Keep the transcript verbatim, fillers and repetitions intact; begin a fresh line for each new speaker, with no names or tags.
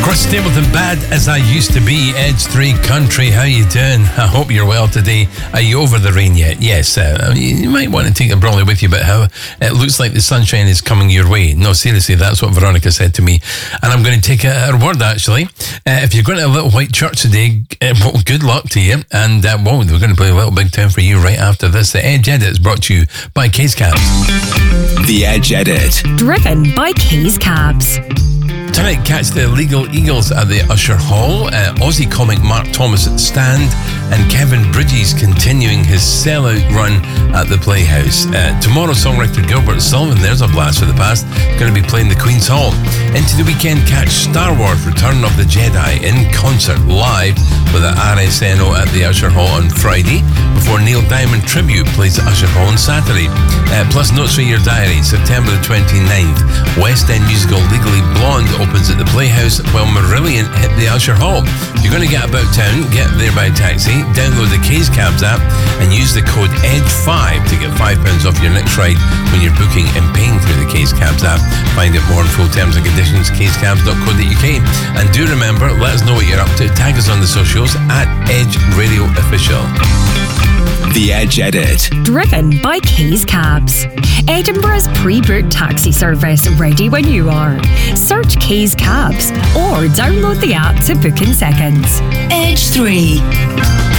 Chris Stapleton, Bad As I Used To Be, Edge three Country. How you doing? I hope you're well today. Are you over the rain yet? Yes. Uh, you might want to take a brolly with you, but how it looks like the sunshine is coming your way. No, seriously, that's what Veronica said to me. And I'm going to take her word, actually. Uh, if you're going to a little white church today, uh, well, good luck to you. And, uh, well, we're going to play a little Big Town for you right after this. The Edge Edit is brought to you by Case Cabs.
The Edge Edit.
Driven by Case Cabs.
Tonight, catch the Legal Eagles at the Usher Hall, uh, Aussie comic Mark Thomas at Stand, and Kevin Bridges continuing his sellout run at the Playhouse. Uh, tomorrow, songwriter Gilbert Sullivan, there's a blast for the past, going to be playing the Queen's Hall. Into the weekend, catch Star Wars Return of the Jedi in concert live with the R S N O at the Usher Hall on Friday, before Neil Diamond Tribute plays at Usher Hall on Saturday. Uh, plus, notes for your diary, September the twenty-ninth, West End musical Legally Blonde opens at the Playhouse, while Marillion hit the Usher Hall. If you're going to get about town, get there by taxi, download the Case Cabs app and use the code E D G E five to get five pounds off your next ride when you're booking and paying through the Case Cabs app. Find out more on full terms and conditions, case cabs dot co dot U K. And do remember, let us know what you're up to. Tag us on the socials at Edge Radio Official.
The Edge Edit.
Driven by Case Cabs. Edinburgh's pre-booked taxi service, ready when you are. Search Case Cabs or download the app to book in seconds.
Edge three.